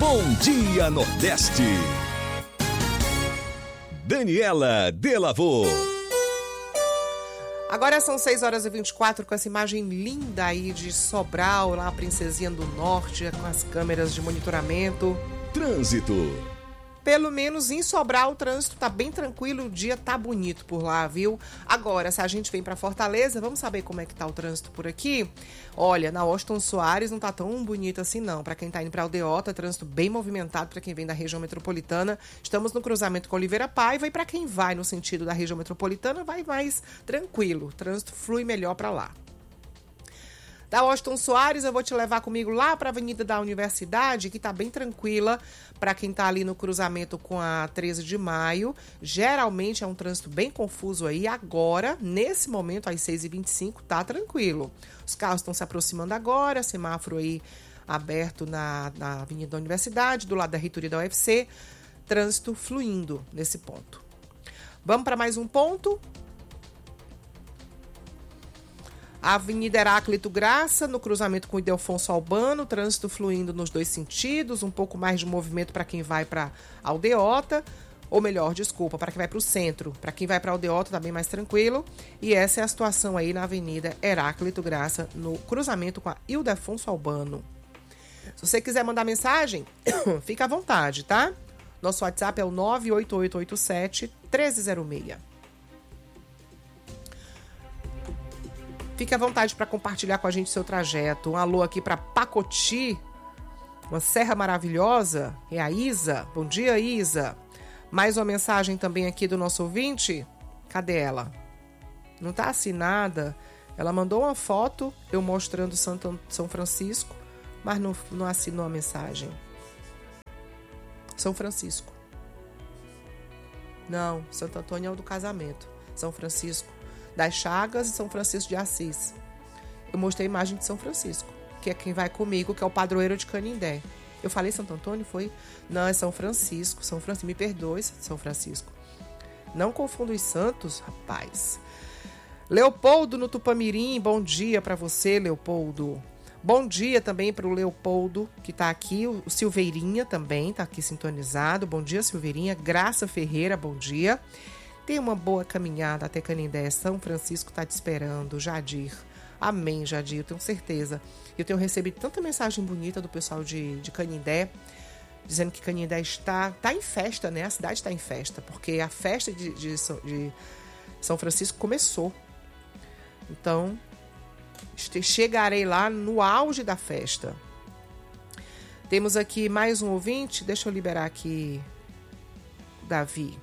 Bom Dia Nordeste. Daniela Delavô. Agora são 6h24 com essa imagem linda aí de Sobral, lá a Princesinha do Norte, com as câmeras de monitoramento. Trânsito. Pelo menos em Sobral o trânsito tá bem tranquilo, o dia tá bonito por lá, viu? Agora, se a gente vem pra Fortaleza, vamos saber como é que tá o trânsito por aqui? Olha, na Washington Soares não tá tão bonito assim não. Pra quem tá indo pra Aldeota, trânsito bem movimentado pra quem vem da região metropolitana. Estamos no cruzamento com Oliveira Paiva e pra quem vai no sentido da região metropolitana, vai mais tranquilo. O trânsito flui melhor pra lá. Da Washington Soares, eu vou te levar comigo lá para a Avenida da Universidade, que está bem tranquila para quem está ali no cruzamento com a 13 de maio. Geralmente é um trânsito bem confuso aí. Agora, nesse momento, às 6h25, tá tranquilo. Os carros estão se aproximando agora, semáforo aí aberto na Avenida da Universidade, do lado da reitoria da UFC. Trânsito fluindo nesse ponto. Vamos para mais um ponto. A Avenida Heráclito Graça, no cruzamento com o Ildefonso Albano, trânsito fluindo nos dois sentidos, um pouco mais de movimento para quem vai para Aldeota, ou melhor, desculpa, para quem vai para o centro. Para quem vai para Aldeota tá bem mais tranquilo. E essa é a situação aí na Avenida Heráclito Graça, no cruzamento com a Ildefonso Albano. Se você quiser mandar mensagem, fica à vontade, tá? Nosso WhatsApp é o 98887-1306. Fique à vontade para compartilhar com a gente seu trajeto. Um alô aqui para Pacoti, uma serra maravilhosa. É a Isa. Bom dia, Isa. Mais uma mensagem também aqui do nosso ouvinte. Cadê ela? Não está assinada. Ela mandou uma foto, eu mostrando São Francisco, mas não assinou a mensagem. São Francisco. Não, Santo Antônio é o do casamento. São Francisco das Chagas e São Francisco de Assis. Eu mostrei a imagem de São Francisco, que é quem vai comigo, que é o padroeiro de Canindé. Eu falei Santo Antônio, foi? Não, é São Francisco. São Francisco, me perdoe, São Francisco. Não confunda os santos, rapaz. Leopoldo no Tupamirim, bom dia para você, Leopoldo. Bom dia também para o Leopoldo, que está aqui. O Silveirinha também está aqui sintonizado. Bom dia, Silveirinha. Graça Ferreira, bom dia. Tem uma boa caminhada até Canindé. São Francisco está te esperando. Jadir. Amém, Jadir, eu tenho certeza. Eu tenho recebido tanta mensagem bonita do pessoal de Canindé, dizendo que Canindé está em festa, né? A cidade está em festa, porque a festa de São Francisco começou. Então, chegarei lá no auge da festa. Temos aqui mais um ouvinte. Deixa eu liberar aqui o Davi.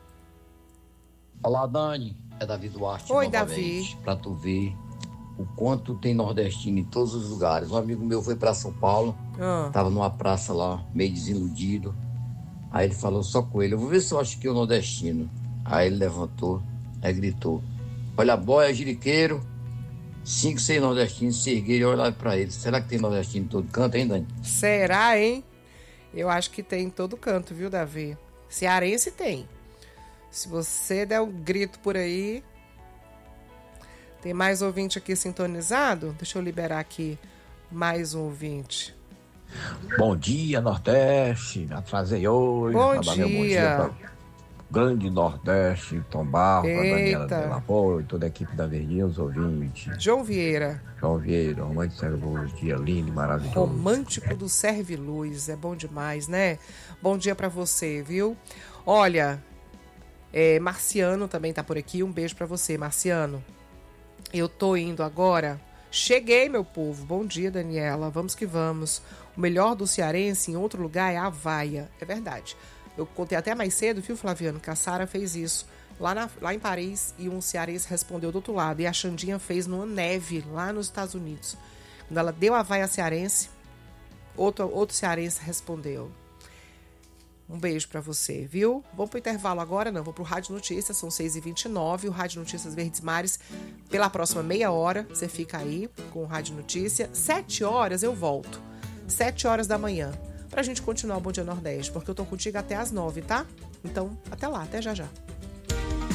Olá, Dani. É Davi Duarte. Oi, novamente, Davi. Pra tu ver o quanto tem nordestino em todos os lugares. Um amigo meu foi pra São Paulo, tava numa praça lá, meio desiludido. Aí ele falou só com ele: eu vou ver se eu acho que é o nordestino. Aí ele levantou, aí gritou: olha a boia, jiriqueiro. 5, 6 nordestinos se ergueram e olharam pra ele. Será que tem nordestino em todo canto, hein, Dani? Será, hein? Eu acho que tem em todo canto, viu, Davi? Cearense tem. Se você der um grito por aí... Tem mais ouvinte aqui sintonizado? Deixa eu liberar aqui mais um ouvinte. Bom dia, Nordeste. Atrasei hoje. Bom dia. Grande Nordeste, Tom Barba, Eita. Daniela Delavô e toda a equipe da Verdinha, os ouvintes. João Vieira, Romântico Serviluz, dia lindo e maravilhoso. romântico do Serviluz. É bom demais, né? Bom dia pra você, viu? Olha, Marciano também tá por aqui. Um beijo pra você, Marciano. Eu tô indo agora. Cheguei, meu povo. Bom dia, Daniela. Vamos que vamos. O melhor do cearense em outro lugar é a vaia. É verdade. Eu contei até mais cedo, viu, Flaviano, que a Sara fez isso lá em Paris e um cearense respondeu do outro lado. E a Xandinha fez numa neve lá nos Estados Unidos. Quando ela deu a vaia cearense, outro cearense respondeu. Um beijo pra você, viu? Vamos pro intervalo agora? Não, vou pro Rádio Notícias, são 6h29, o Rádio Notícias Verdes Mares. Pela próxima meia hora, você fica aí com o Rádio Notícia. 7 horas eu volto, 7 horas da manhã, pra gente continuar o Bom Dia Nordeste, porque eu tô contigo até às 9, tá? Então, até lá, até já já.